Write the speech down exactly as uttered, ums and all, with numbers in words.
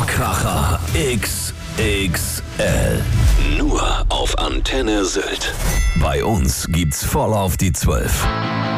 Oberkracher X X L. Nur auf Antenne Sylt. Bei uns gibt's voll auf die Zwölf.